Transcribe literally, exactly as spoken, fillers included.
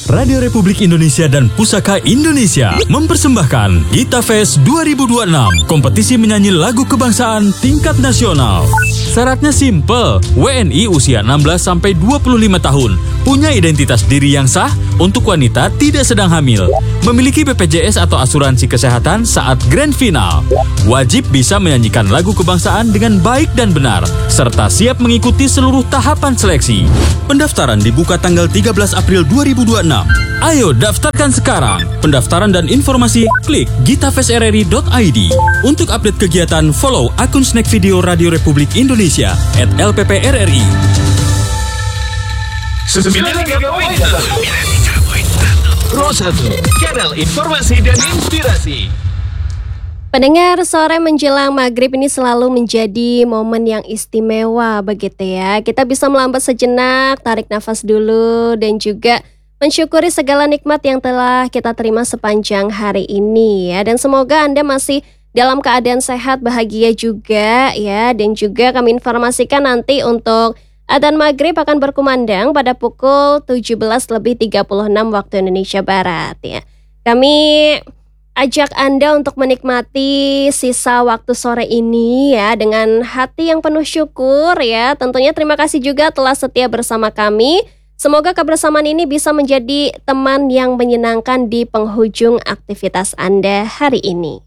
Radio Republik Indonesia dan Pusaka Indonesia mempersembahkan Gita Fest dua ribu dua puluh enam, kompetisi menyanyi lagu kebangsaan tingkat nasional. Syaratnya simple, W N I usia enam belas sampai dua puluh lima tahun, punya identitas diri yang sah, untuk wanita tidak sedang hamil, memiliki B P J S atau asuransi kesehatan saat grand final, wajib bisa menyanyikan lagu kebangsaan dengan baik dan benar, serta siap mengikuti seluruh tahapan seleksi. Pendaftaran dibuka tanggal tiga belas April dua ribu dua puluh enam. Ayo daftarkan sekarang. Pendaftaran dan informasi klik gitafestrri dot i d. Untuk update kegiatan, follow akun Snack Video Radio Republik Indonesia at L P P R R I. sembilan puluh tiga koma satu Rosatu, kanal informasi dan inspirasi. Pendengar, sore menjelang maghrib ini selalu menjadi momen yang istimewa begitu ya. Kita bisa melambat sejenak, tarik nafas dulu, dan juga mensyukuri segala nikmat yang telah kita terima sepanjang hari ini ya. Dan semoga Anda masih dalam keadaan sehat, bahagia juga ya. Dan juga kami informasikan nanti untuk adzan maghrib akan berkumandang pada pukul tujuh belas lebih tiga puluh enam waktu Indonesia Barat ya. Kami ajak Anda untuk menikmati sisa waktu sore ini ya dengan hati yang penuh syukur ya. Tentunya terima kasih juga telah setia bersama kami. Semoga kebersamaan ini bisa menjadi teman yang menyenangkan di penghujung aktivitas Anda hari ini.